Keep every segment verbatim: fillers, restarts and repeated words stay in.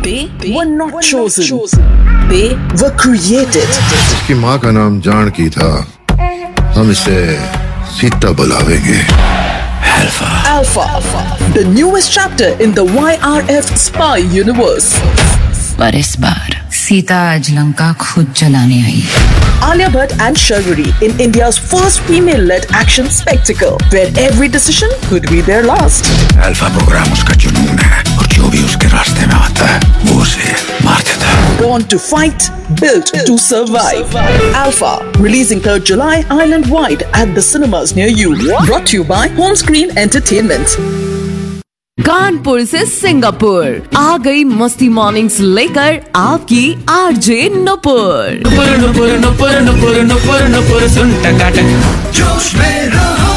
They were not chosen. They were created. उसकी माँ का नाम जानकी था, हम इसे Sita बुलावेंगे। Alpha. Alpha, the newest chapter in the Y R F spy universe. पर इस बार सीता आज लंका खुद जलाने आई। Alia Bhatt and Sharvari in India's first female-led action spectacle, where every decision could be their last. Alpha programme उसका जुनून है और जो भी उसके रास्ते में आता है वो उसे मार देता है। Born to fight, built to survive. Alpha, releasing third July island-wide at the cinemas near you. Brought to you by Home Screen Entertainment. Kanpur से सिंगापुर आ गई मस्ती मॉर्निंग्स लेकर आपकी आरजे नुपुर। नुपुर नुपुर नुपुर नुपुर नुपुर नुपुर सुन टकाटक जोश में रहो।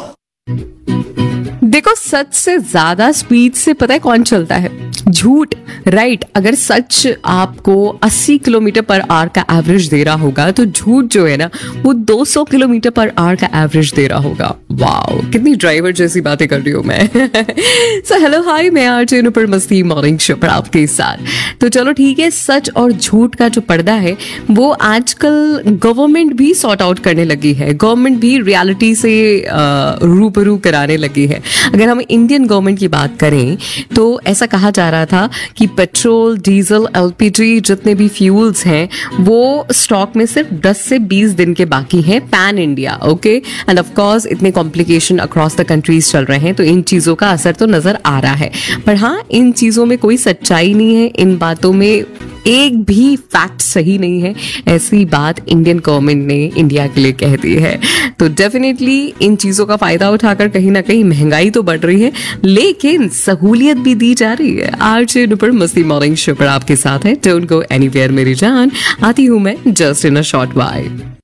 देखो, सच से ज्यादा स्पीड से पता है कौन चलता है? झूठ। राइट। अगर सच आपको अस्सी किलोमीटर पर आवर का एवरेज दे रहा होगा तो झूठ जो है ना वो दो सौ किलोमीटर पर आवर का एवरेज दे रहा होगा। वाओ, कितनी ड्राइवर जैसी बातें कर रही हूँ मैं। सो हेलो हाय, मैं आरजे नुपुर मस्ती मॉर्निंग शो पर आपके साथ। तो चलो ठीक है, सच और झूठ का जो पर्दा है वो आजकल गवर्नमेंट भी सॉर्ट आउट करने लगी है। गवर्नमेंट भी रियलिटी से रूबरू कराने लगी है। अगर हम इंडियन गवर्नमेंट की बात करें तो ऐसा कहा जा रहा था कि पेट्रोल, डीजल, एलपीजी जितने भी फ्यूल्स हैं वो स्टॉक में सिर्फ दस से बीस दिन के बाकी हैं pan India. Okay, end of course इतने कॉम्प्लिकेशन अक्रॉस द कंट्रीज चल रहे हैं तो इन चीजों का असर तो नजर आ रहा है। पर हाँ, इन चीजों में कोई सच्चाई नहीं है, इन बातों में एक भी फैक्ट सही नहीं है। ऐसी बात इंडियन गवर्नमेंट ने इंडिया के लिए कह दी है। तो डेफिनेटली इन चीजों का फायदा उठाकर कहीं ना कहीं महंगाई तो बढ़ रही है लेकिन सहूलियत भी दी जा रही है। आरजे नुपुर मस्ती मॉर्निंग शो पर आपके साथ है। डोंट गो एनीवेयर मेरी जान, आती हूं मैं just in a short while.